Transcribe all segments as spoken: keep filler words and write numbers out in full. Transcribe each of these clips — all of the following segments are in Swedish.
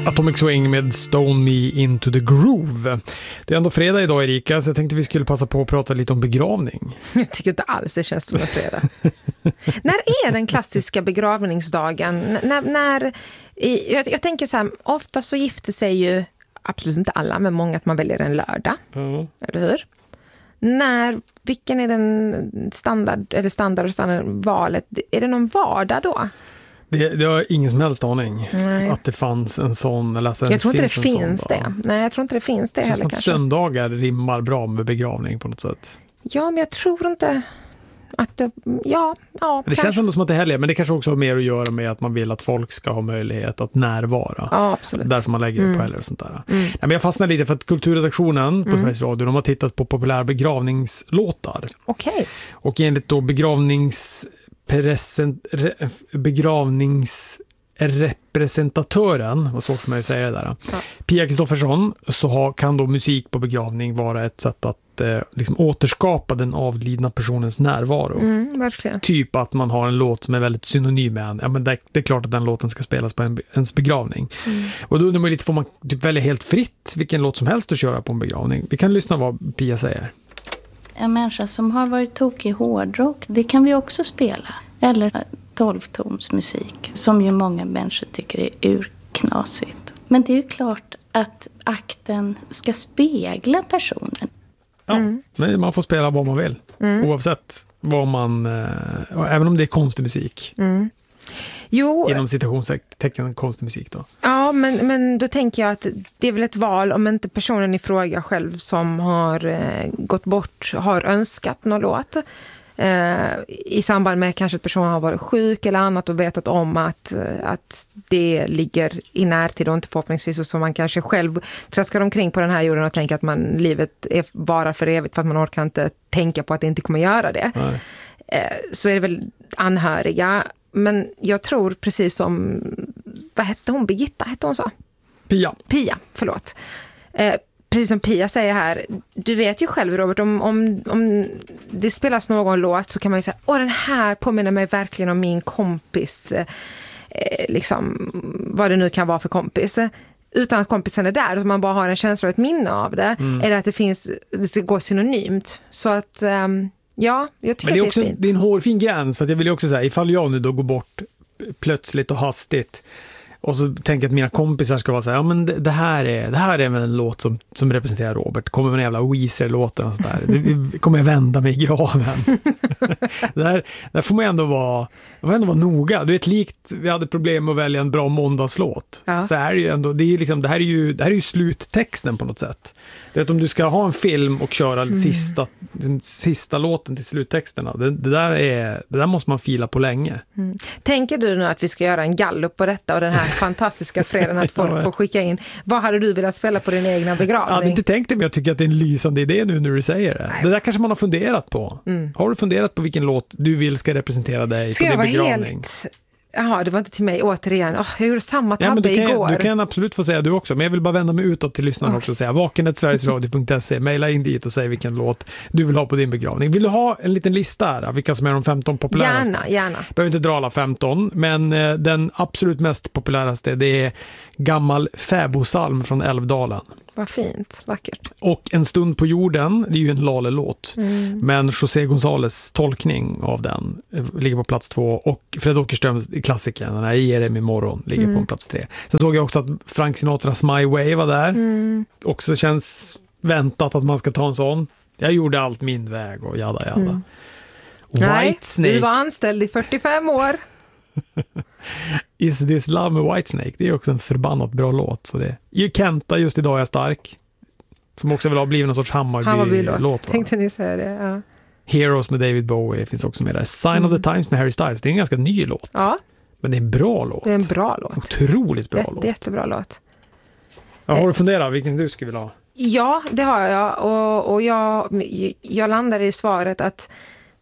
Atomic Swing med Stone Me Into the Groove. Det är ändå fredag idag, Erika, så jag tänkte vi skulle passa på att prata lite om begravning. Jag tycker inte alls det känns som en fredag. När är den klassiska begravningsdagen? N- när, när, i, jag, jag tänker så här, ofta så gifter sig ju, absolut inte alla, men många att man väljer en lördag. Mm. Eller hur? När, vilken är den standard, eller standard och standardvalet? Är det någon vardag då? Det, det har ingen som helst aning. Nej. Att det fanns en sån. Eller jag tror inte det finns sån, det. Nej, jag tror inte det finns det, det heller kanske. Söndagar rimmar bra med begravning på något sätt. Ja, men jag tror inte att det, ja, ja. Det kanske. Känns ändå som att det är helger, men det kanske också har mer att göra med att man vill att folk ska ha möjlighet att närvara. Ja, absolut. Därför man lägger det mm. på helger och sånt där. Mm. Nej, men jag fastnar lite för att kulturredaktionen på mm. Sveriges Radio, de har tittat på populära begravningslåtar. Okej. Okay. Och enligt då begravnings Present, re, begravningsrepresentatören, vad svårt för mig att säga det där. Ja. Pia Kristoffersson, så ha, kan då musik på begravning vara ett sätt att eh, liksom återskapa den avlidna personens närvaro. Mm, verkligen. Typ att man har en låt som är väldigt synonym med en. Ja, men det, det är klart att den låten ska spelas på en, ens begravning. Mm. Och då undrar man lite, får man typ välja helt fritt vilken låt som helst att köra på en begravning? Vi kan lyssna vad Pia säger. En människa som har varit tokig i hårdrock, det kan vi också spela. Eller tolvtonsmusik, som ju många människor tycker är urknasigt. Men det är ju klart att akten ska spegla personen. Ja, mm. men man får spela vad man vill. Mm. Oavsett vad man, äh, även om det är konstig musik. Mm. Jo. Inom citationstecken konstig musik då. Ja, men, men då tänker jag att det är väl ett val om inte personen i fråga själv som har eh, gått bort har önskat någon låt. Eh, i samband med kanske att personen har varit sjuk eller annat och vetat om att, att det ligger i närtid och inte förhoppningsvis, och så man kanske själv traskar omkring på den här jorden och tänker att man, livet är bara för evigt för att man orkar inte tänka på att det inte kommer göra det. Eh, så är det väl anhöriga. Men jag tror precis som, vad hette hon? Birgitta hette hon så? Pia. Pia, förlåt. Eh, precis som Pia säger här, du vet ju själv, Robert, om, om, om det spelas någon låt så kan man ju säga, åh, den här påminner mig verkligen om min kompis, eh, liksom, vad det nu kan vara för kompis. Utan att kompisen är där, utan man bara har en känsla och ett minne av det, mm. eller att det finns, det ska gå synonymt. Så att... Um, Ja, jag tycker men det är att också, det är fint. Det är en hårfin gräns, för att jag vill ju också säga, ifall jag nu då går bort plötsligt och hastigt och så tänker jag att mina kompisar ska vara så här, ja men det, det här är det här är väl en låt som, som representerar Robert, kommer med en jävla Weezer-låten och sådär, det kommer jag vända mig i graven. där, där får man ändå vara, man får ändå vara noga. Du vet, likt vi hade problem med att välja en bra måndagslåt, ja. Så är det ju ändå, det är liksom, det här är ju, det här är ju sluttexten på något sätt. Det är att om du ska ha en film och köra mm. sista, den sista låten till sluttexterna, det, det, där är, det där måste man fila på länge. Mm. Tänker du nu att vi ska göra en gallup på detta och den här fantastiska fredagen att folk får skicka in, vad hade du velat spela på din egna begravning? Jag hade inte tänkt det, men jag tycker att det är en lysande idé nu när du säger det. Det där kanske man har funderat på. Mm. Har du funderat på vilken låt du vill ska representera dig ska på din begravning? Helt... Jaha, det var inte till mig återigen. Oh, jag gjorde samma tabbe ja, du kan, igår. Du kan absolut få säga du också, men jag vill bara vända mig utåt till lyssnarna okay. också och säga vaken at sverigesradio punkt se, mejla in dit och säg vilken låt du vill ha på din begravning. Vill du ha en liten lista här, vilka som är de femton populäraste? Gärna, gärna. Behöver inte dra alla femton, men eh, den absolut mest populäraste, det är Gammal fäbosalm från Älvdalen. Vad fint, vackert. Och En stund på jorden, det är ju en Lale-låt. Mm. Men José González tolkning av den ligger på plats två. Och Fred Åkerströms klassikern, den här I är det imorgon, ligger mm. på plats tre. Sen såg jag också att Frank Sinatras My Way var där. Mm. Också känns väntat att man ska ta en sån. Jag gjorde allt min väg och jada jada. Mm. White Nej, Snake. Du var anställd i fyrtiofem år. Is This Love med Whitesnake, det är också en förbannat bra låt, så det är Kenta Just idag är jag stark, som också vill ha blivit någon sorts Hammarby-låt. Tänkte ni säga det, ja. Heroes med David Bowie finns också med där. Sign mm. of the Times med Harry Styles, det är en ganska ny låt. Ja. Men det är en bra låt. Det är en bra låt. Otroligt bra Jätte, låt. Jättebra låt. Ja, har du funderat vilken du skulle vilja ha? Ja, det har jag. Och, och jag, jag landar i svaret att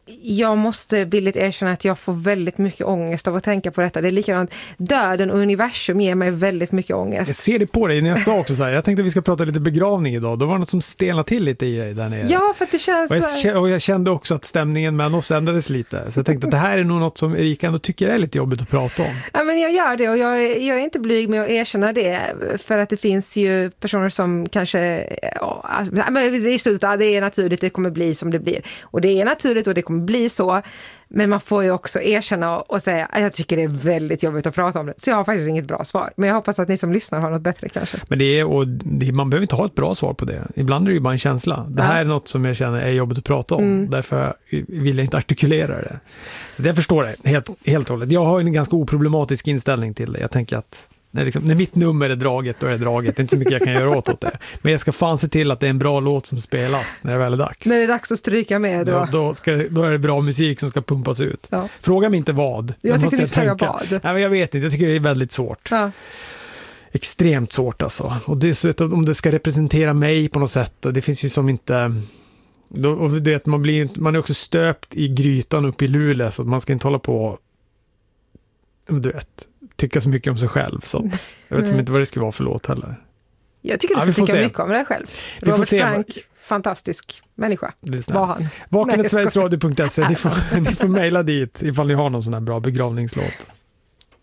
jag måste villigt erkänna att jag får väldigt mycket ångest av att tänka på detta. Det är likadant. Döden och universum ger mig väldigt mycket ångest. Jag ser det på dig när jag sa också så här, jag tänkte att vi ska prata lite begravning idag. Då var det något som stelnade till lite i dig där nere. Ja, för att det känns... Och jag, och jag kände också att stämningen med oss ändrades lite. Så jag tänkte att det här är nog något som Erika ändå tycker är lite jobbigt att prata om. Ja, men jag gör det och jag är, jag är inte blyg med att erkänna det. För att det finns ju personer som kanske... Ja, alltså, men i slutet, ja, det är naturligt, det kommer bli som det blir. Och det är naturligt och det kommer bli så. Men man får ju också erkänna och säga att jag tycker det är väldigt jobbigt att prata om det. Så jag har faktiskt inget bra svar. Men jag hoppas att ni som lyssnar har något bättre kanske. Men det är, och det, man behöver inte ha ett bra svar på det. Ibland är det ju bara en känsla. Det här ja. är något som jag känner är jobbigt att prata om. Mm. Därför vill jag inte artikulera det. Så jag förstår det helt, helt och hållet. Jag har en ganska oproblematisk inställning till det. Jag tänker att när, liksom, när mitt nummer är draget, då är det draget. Det är inte så mycket jag kan göra åt, åt det. Men jag ska fan se till att det är en bra låt som spelas när det väl är dags. När det är dags att stryka med då. Ja, då, ska det, då är det bra musik som ska pumpas ut. Ja. Fråga mig inte vad. Jag tycker du ska fråga vad. Nej, men jag vet inte, jag tycker det är väldigt svårt. Ja. Extremt svårt alltså. Och det är så att om det ska representera mig på något sätt. Det finns ju som inte... Då, och det, man, blir, man är också stöpt i grytan upp i Luleå, så att man ska inte hålla på... Du vet... tycka så mycket om sig själv, så att jag vet inte vad det skulle vara för låt heller. Jag tycker du ska ja, tycka se. mycket om dig själv. Vi Robert Frank, fantastisk människa. Var han. Vaken at sveriges radio punkt se. Ni får, ni får mejla dit ifall ni har någon sån här bra begravningslåt.